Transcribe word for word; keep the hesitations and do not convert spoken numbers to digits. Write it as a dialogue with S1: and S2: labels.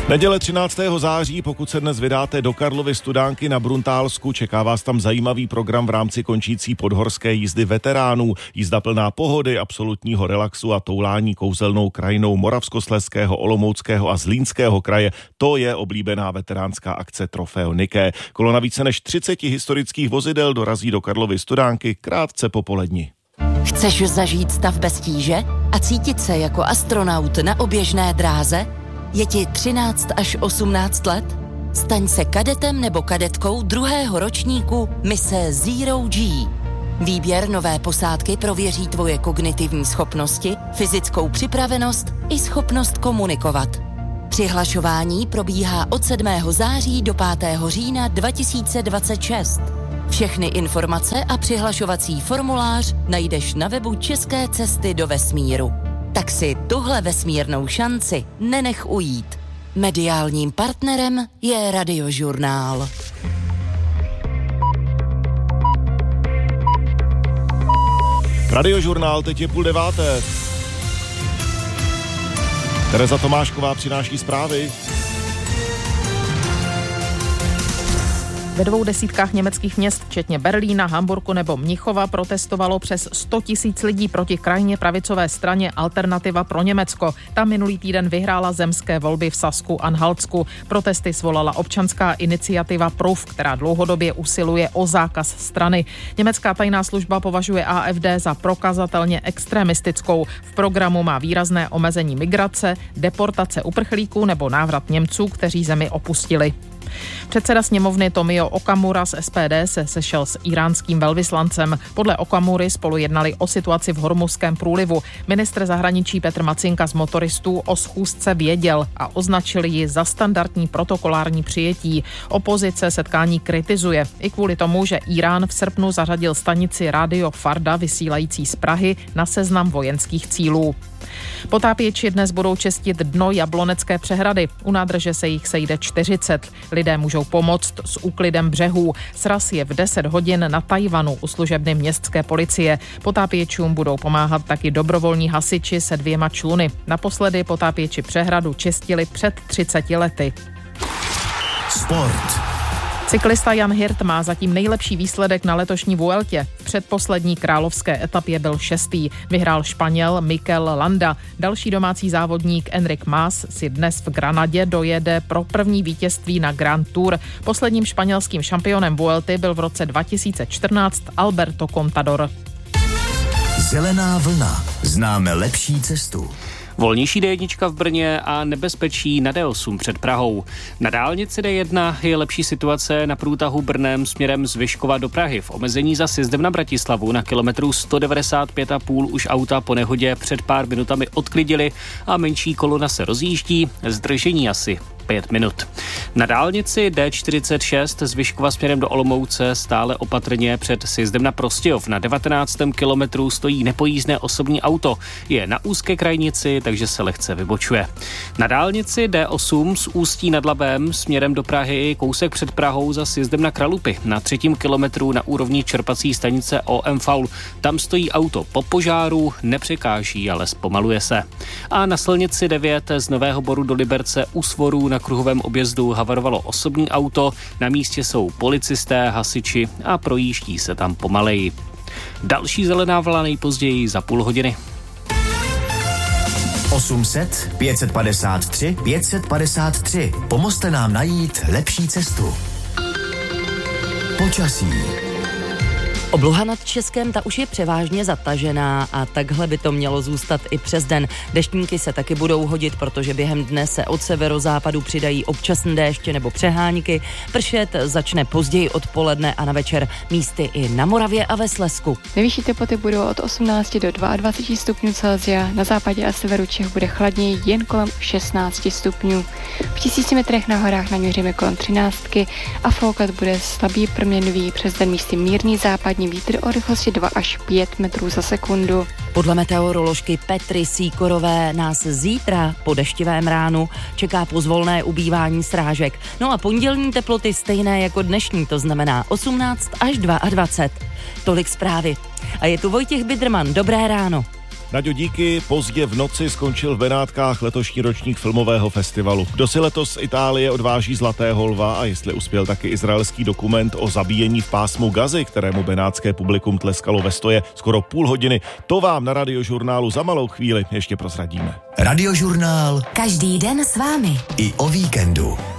S1: Neděle třináctého září, pokud se dnes vydáte do Karlovy Studánky na Bruntálsku, čeká vás tam zajímavý program v rámci končící podhorské jízdy veteránů. Jízda plná pohody, absolutního relaxu a toulání kouzelnou krajinou Moravskoslezského, Olomouckého a Zlínského kraje. To je oblíbená veteránská akce Trofeo Niké. Kolona více než třicet historických vozidel dorazí do Karlovy Studánky krátce po poledni.
S2: Chceš zažít stav bez tíže a cítit se jako astronaut na oběžné dráze? Je ti třináct až osmnáct let? Staň se kadetem nebo kadetkou druhého ročníku mise Zero G. Výběr nové posádky prověří tvoje kognitivní schopnosti, fyzickou připravenost i schopnost komunikovat. Přihlašování probíhá od sedmého září do pátého října dva tisíce dvacet šest. Všechny informace a přihlašovací formulář najdeš na webu České cesty do vesmíru. Tak si tuhle vesmírnou šanci nenech ujít. Mediálním partnerem je Radiožurnál.
S1: Radiožurnál, teď je půl deváté. Tereza Tomášková přináší zprávy.
S3: Ve dvou desítkách německých měst, včetně Berlína, Hamburku nebo Mnichova, protestovalo přes sto tisíc lidí proti krajně pravicové straně Alternativa pro Německo. Ta minulý týden vyhrála zemské volby v Sasku Anhaltsku. Protesty svolala občanská iniciativa Proof, která dlouhodobě usiluje o zákaz strany. Německá tajná služba považuje A F D za prokazatelně extremistickou. V programu má výrazné omezení migrace, deportace uprchlíků nebo návrat Němců, kteří zemi opustili. Předseda sněmovny Tomio Okamura z S P D se sešel s iránským velvyslancem. Podle Okamury spolu jednali o situaci v Hormuzském průlivu. Ministr zahraničí Petr Macinka z motoristů o schůzce věděl a označil ji za standardní protokolární přijetí. Opozice setkání kritizuje i kvůli tomu, že Irán v srpnu zařadil stanici Radio Farda vysílající z Prahy na seznam vojenských cílů. Potápěči dnes budou čistit dno Jablonecké přehrady. U nádrže se jich sejde čtyřicet. Lidé můžou pomoct s úklidem břehů. Sraz je v deset hodin na Tajvanu u služebny městské policie. Potápěčům budou pomáhat taky dobrovolní hasiči se dvěma čluny. Naposledy potápěči přehradu čistili před třiceti lety.
S4: Sport.
S3: Cyklista Jan Hirt má zatím nejlepší výsledek na letošní Vueltě. V předposlední královské etapě byl šestý. Vyhrál Španěl Mikel Landa. Další domácí závodník Enric Mas si dnes v Granadě dojede pro první vítězství na Grand Tour. Posledním španělským šampionem Vuelty byl v roce dva tisíce čtrnáct Alberto Contador.
S4: Zelená vlna. Známe lepší cestu.
S5: Volnější D jedna v Brně a nebezpečí na D osm před Prahou. Na dálnici D jedna je lepší situace na průtahu Brnem směrem z Vyškova do Prahy. V omezení za sjezdem na Bratislavu na kilometru sto devadesát pět a půl už auta po nehodě před pár minutami odklidili a menší kolona se rozjíždí, zdržení asi pět minut. Na dálnici D čtyřicet šest z Vyškova směrem do Olomouce stále opatrně před sjezdem na Prostějov. Na devatenáctém kilometru stojí nepojízdné osobní auto. Je na úzké krajnici, takže se lehce vybočuje. Na dálnici D osm z Ústí nad Labem směrem do Prahy kousek před Prahou za sjezdem na Kralupy. Na třetím kilometru na úrovni čerpací stanice O M Faul. Tam stojí auto po požáru, nepřekáží, ale zpomaluje se. A na silnici devět z Nového Boru do Liberce u Svorů na kruhovém objezdu havarovalo osobní auto. Na místě jsou policisté, hasiči a projíždí se tam pomaleji. Další zelená vlna nejpozději za půl hodiny.
S4: osm set, pět set padesát tři, pět set padesát tři. Pomozte nám najít lepší cestu. Počasí.
S2: Obloha nad Českem, ta už je převážně zatažená a takhle by to mělo zůstat i přes den. Deštníky se taky budou hodit, protože během dne se od severozápadu přidají občasné déště nebo přehánky. Pršet začne později odpoledne a na večer místy i na Moravě a ve Slezsku.
S6: Nejvyšší teploty budou od osmnácti do dvaceti dvou stupňů Celsia. Na západě a severu Čech bude chladněji jen kolem šestnácti stupňů. V tisíci metrech na horách naměříme kolem třináctky a foukat bude slabý proměnlivý přes den místy mírný západní vítr o rychlosti dva až pět metrů za sekundu.
S2: Podle meteoroložky Petry Síkorové nás zítra po deštivém ránu čeká pozvolné ubývání srážek. No a pondělní teploty stejné jako dnešní, to znamená osmnáct až dvacet dva. Tolik zprávy. A je tu Vojtěch Bidrman. Dobré ráno.
S1: Naďo, díky. Pozdě v noci skončil v Benátkách letošní ročník filmového festivalu. Kdo si letos z Itálie odváží Zlatého lva a jestli uspěl taky izraelský dokument o zabíjení v pásmu Gazy, kterému benátské publikum tleskalo ve stoje skoro půl hodiny, to vám na Radiožurnálu za malou chvíli ještě prozradíme.
S4: Radiožurnál.
S2: Každý den s vámi.
S4: I o víkendu.